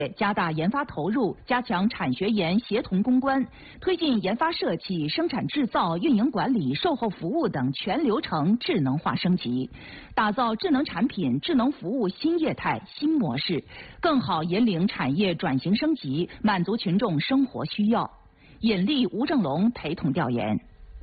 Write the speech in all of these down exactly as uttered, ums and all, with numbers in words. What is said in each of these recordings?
加大研发投入，加强产学研协同攻关，推进研发设计、生产制造、运营管理、售后服务等全流程智能化升级，打造智能产品、智能服务新业态、新模式，更好引领产业转型升级，满足群众生活需要。尹力、吴正龙陪同调研。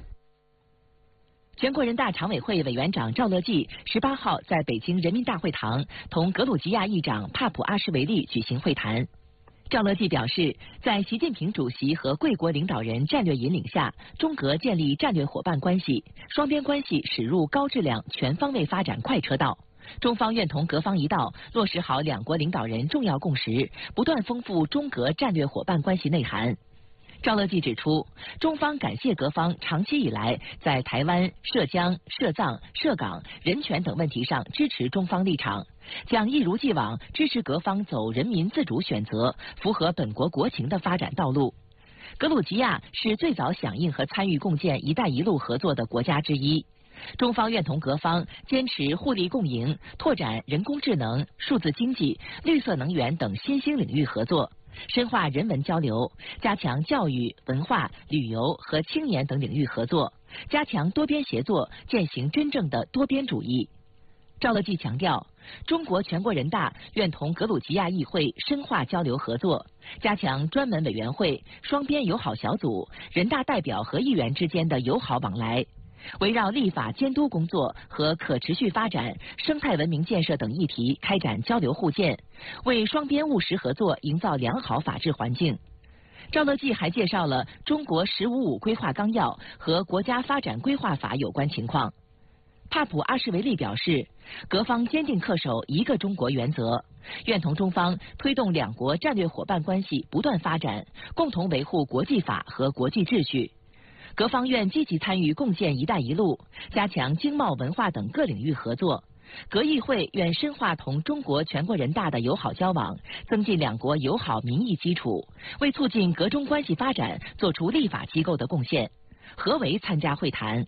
全国人大常委会委员长赵乐际十八号在北京人民大会堂同格鲁吉亚议长帕普阿什维利举行会谈。赵乐际表示，在习近平主席和贵国领导人战略引领下，中格建立战略伙伴关系，双边关系驶入高质量全方位发展快车道。中方愿同格方一道，落实好两国领导人重要共识，不断丰富中格战略伙伴关系内涵。赵乐际指出，中方感谢格方长期以来在台湾、涉疆、涉藏、涉港、人权等问题上支持中方立场，将一如既往支持格方走人民自主选择、符合本国国情的发展道路。格鲁吉亚是最早响应和参与共建“一带一路”合作的国家之一。中方愿同格方坚持互利共赢，拓展人工智能、数字经济、绿色能源等新兴领域合作，深化人文交流，加强教育、文化、旅游和青年等领域合作，加强多边协作，践行真正的多边主义。赵乐际强调，中国全国人大愿同格鲁吉亚议会深化交流合作，加强专门委员会、双边友好小组、人大代表和议员之间的友好往来，围绕立法监督工作和可持续发展、生态文明建设等议题开展交流互鉴，为双边务实合作营造良好法治环境。赵乐际还介绍了中国“十五五”规划纲要和国家发展规划法有关情况。帕普阿什维利表示，格方坚定恪守一个中国原则，愿同中方推动两国战略伙伴关系不断发展，共同维护国际法和国际秩序。格方愿积极参与共建“一带一路”，加强经贸、文化等各领域合作。格议会愿深化同中国全国人大的友好交往，增进两国友好民意基础，为促进格中关系发展作出立法机构的贡献。何为参加会谈。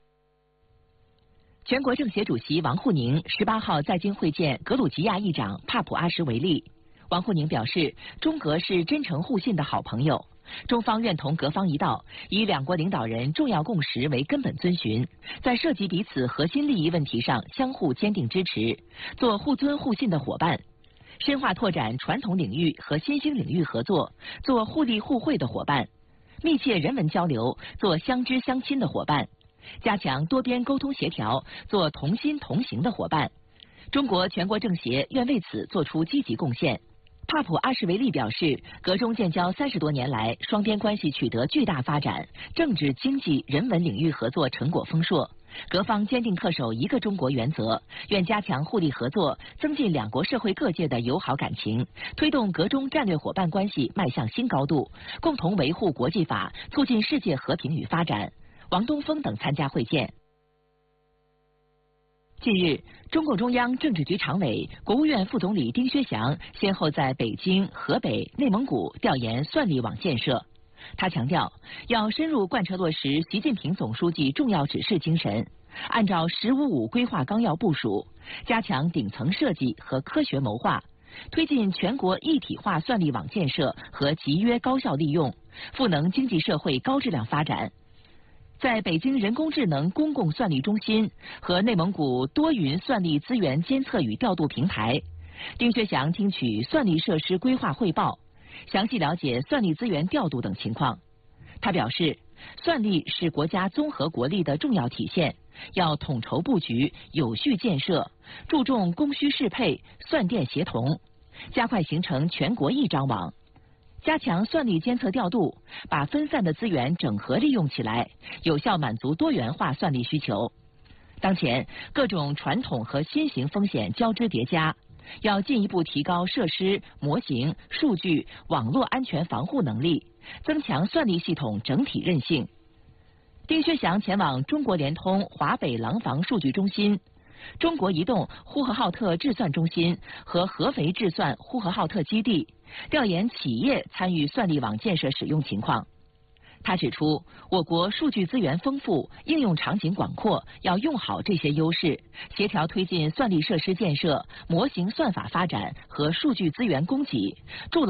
全国政协主席王沪宁十八号在京会见格鲁吉亚议长帕普阿什维利。王沪宁表示，中格是真诚互信的好朋友。中方愿同格方一道，以两国领导人重要共识为根本遵循，在涉及彼此核心利益问题上相互坚定支持，做互尊互信的伙伴，深化拓展传统领域和新兴领域合作，做互利互惠的伙伴，密切人文交流，做相知相亲的伙伴，加强多边沟通协调，做同心同行的伙伴。中国全国政协愿为此做出积极贡献。帕普阿什维利表示，格中建交三十多年来，双边关系取得巨大发展，政治、经济、人文领域合作成果丰硕。格方坚定恪守一个中国原则，愿加强互利合作，增进两国社会各界的友好感情，推动格中战略伙伴关系迈向新高度，共同维护国际法，促进世界和平与发展。王东峰等参加会见。近日，中共中央政治局常委、国务院副总理丁薛祥先后在北京、河北、内蒙古调研算力网建设。他强调，要深入贯彻落实习近平总书记重要指示精神，按照“十五五”规划纲要部署，加强顶层设计和科学谋划，推进全国一体化算力网建设和集约高效利用，赋能经济社会高质量发展。在北京人工智能公共算力中心和内蒙古多云算力资源监测与调度平台，丁薛祥听取算力设施规划汇报，详细了解算力资源调度等情况。他表示，算力是国家综合国力的重要体现，要统筹布局、有序建设，注重供需适配、算电协同，加快形成全国一张网。加强算力监测调度，把分散的资源整合利用起来，有效满足多元化算力需求。当前，各种传统和新型风险交织叠加，要进一步提高设施、模型、数据、网络安全防护能力，增强算力系统整体韧性。丁薛祥前往中国联通华北廊坊数据中心、中国移动呼和浩特智算中心和合肥智算呼和浩特基地，调研企业参与算力网建设使用情况。 他指出，我国数据资源丰富，应用场景广阔，要用好这些优势，协调推进算力设施建设、模型算法发展和数据资源供给，助